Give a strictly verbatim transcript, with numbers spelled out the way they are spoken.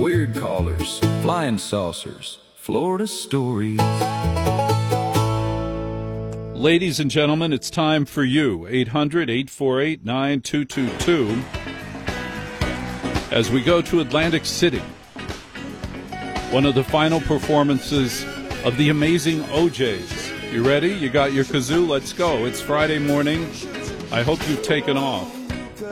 weird callers, flying saucers, Florida stories. Ladies and gentlemen, it's time for you. eight hundred, eight four eight, nine two two two. As we go to Atlantic City, one of the final performances of the amazing O Js. You ready? You got your kazoo? Let's go. It's Friday morning. I hope you've taken off.